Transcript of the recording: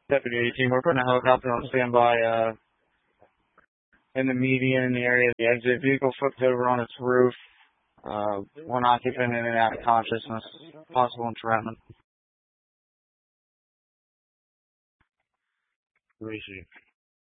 Deputy 18, we're putting a helicopter on standby in the median in the area of the exit. Vehicle flipped over on its roof. One occupant in and out of consciousness. Possible entrapment. Where is he?